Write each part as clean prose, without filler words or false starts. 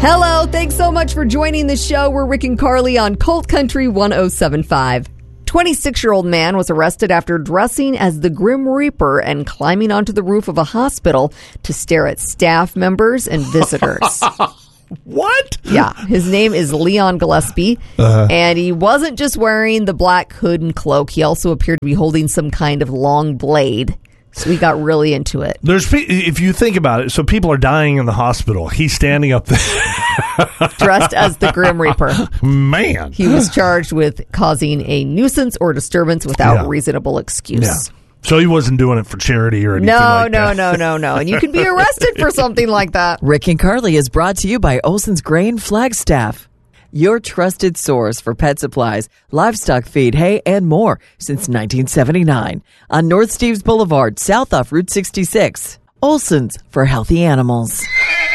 Hello, thanks so much for joining the show. We're Rick and Carly on Colt Country 107.5. 26-year-old man was arrested after dressing as the Grim Reaper and climbing onto the roof of a hospital to stare at staff members and visitors. What? Yeah, his name is Leon Gillespie, and he wasn't just wearing the black hood and cloak. He also appeared to be holding some kind of long blade. So we got really into it. If you think about it, so people are dying in the hospital. He's standing up there. Dressed as the Grim Reaper. Man. He was charged with causing a nuisance or disturbance without reasonable excuse. Yeah. So he wasn't doing it for charity or anything like that. No. And you can be arrested for something like that. Rick and Carly is brought to you by Olson's Grain Flagstaff, your trusted source for pet supplies, livestock feed, hay, and more since 1979. On North Steves Boulevard, south off Route 66. Olson's for healthy animals.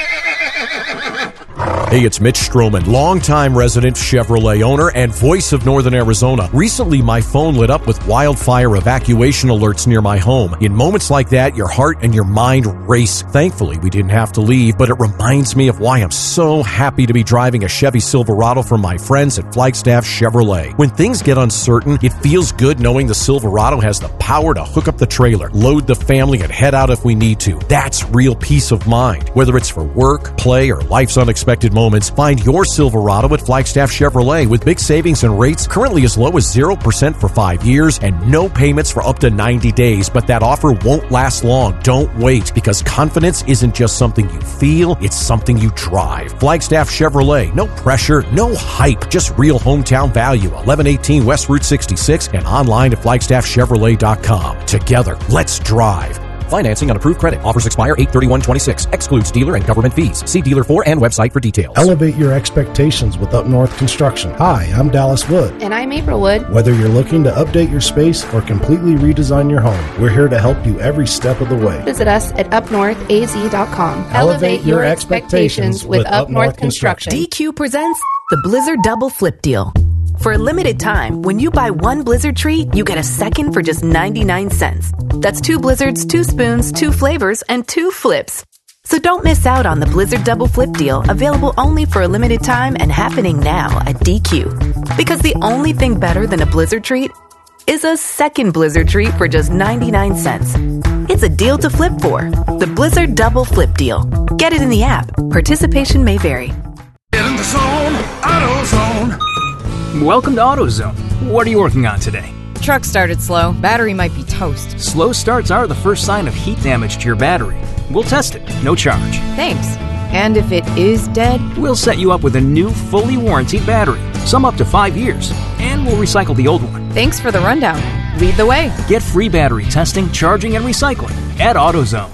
Hey, it's Mitch Stroman, longtime resident Chevrolet owner and voice of Northern Arizona. Recently, my phone lit up with wildfire evacuation alerts near my home. In moments like that, your heart and your mind race. Thankfully, we didn't have to leave, but it reminds me of why I'm so happy to be driving a Chevy Silverado from my friends at Flagstaff Chevrolet. When things get uncertain, it feels good knowing the Silverado has the power to hook up the trailer, load the family, and head out if we need to. That's real peace of mind. Whether it's for work, play, or life's unexpected moments, find your Silverado at Flagstaff Chevrolet with big savings and rates currently as low as 0% for 5 years and no payments for up to 90 days. But that offer won't last long. Don't wait, because confidence isn't just something you feel, it's something you drive. Flagstaff Chevrolet. No pressure, no hype, just real hometown value. 1118 West Route 66 and online at flagstaffchevrolet.com. Together, let's drive. Financing on approved credit. Offers expire 8/31/26. Excludes dealer and government fees. See dealer for and website for details. Elevate your expectations with Up North Construction. Hi, I'm Dallas Wood. And I'm April Wood. Whether you're looking to update your space or completely redesign your home, we're here to help you every step of the way. Visit us at upnorthaz.com. Elevate your expectations with Up North Construction. DQ presents the Blizzard Double Flip Deal. For a limited time, when you buy one Blizzard treat, you get a second for just 99 cents. That's 2 Blizzards, 2 spoons, 2 flavors, and 2 flips. So don't miss out on the Blizzard Double Flip Deal, available only for a limited time and happening now at DQ. Because the only thing better than a Blizzard treat is a second Blizzard treat for just 99 cents. It's a deal to flip for. The Blizzard Double Flip Deal. Get it in the app. Participation may vary. Get in the zone, AutoZone. Welcome to AutoZone. What are you working on today? Truck started slow. Battery might be toast. Slow starts are the first sign of heat damage to your battery. We'll test it, no charge. Thanks. And if it is dead? We'll set you up with a new, fully warranted battery, some up to 5 years, and we'll recycle the old one. Thanks for the rundown. Lead the way. Get free battery testing, charging, and recycling at AutoZone.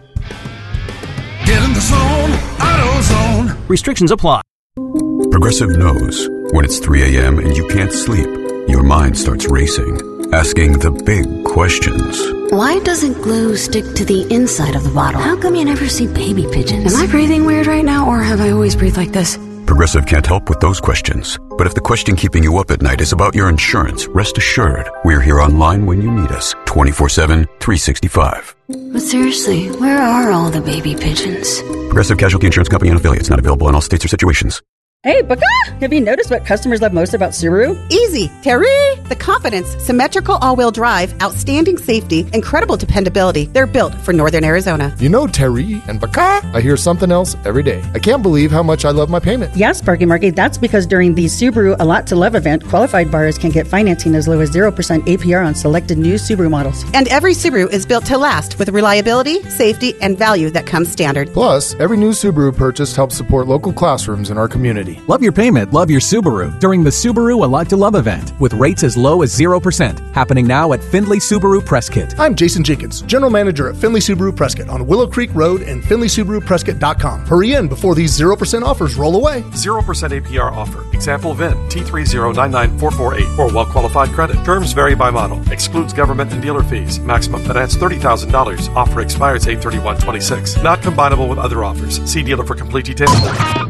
Get in the zone, AutoZone. Restrictions apply. Progressive knows when it's 3 a.m. and you can't sleep, your mind starts racing, asking the big questions. Why doesn't glue stick to the inside of the bottle? How come you never see baby pigeons? Am I breathing weird right now, or have I always breathed like this? Progressive can't help with those questions. But if the question keeping you up at night is about your insurance, rest assured, we're here online when you need us, 24/7, 365. But seriously, where are all the baby pigeons? Progressive Casualty Insurance Company and affiliates, not available in all states or situations. Hey, Baka! Have you noticed what customers love most about Subaru? Easy. Terry! The confidence, symmetrical all-wheel drive, outstanding safety, incredible dependability. They're built for Northern Arizona. You know, Terry and Baka, I hear something else every day. I can't believe how much I love my payment. Yes, Sparky Marky, that's because during the Subaru A Lot to Love event, qualified buyers can get financing as low as 0% APR on selected new Subaru models. And every Subaru is built to last with reliability, safety, and value that comes standard. Plus, every new Subaru purchased helps support local classrooms in our community. Love your payment, love your Subaru during the Subaru A Lot to Love event with rates as low as 0%, happening now at Findlay Subaru Prescott. I'm Jason Jenkins, General Manager at Findlay Subaru Prescott on Willow Creek Road and FindlaySubaruPrescott.com. Hurry in before these 0% offers roll away. 0% APR offer. Example VIN T3099448 or well-qualified credit. Terms vary by model. Excludes government and dealer fees. Maximum finance $30,000. Offer expires 8/31/26. Not combinable with other offers. See dealer for complete details.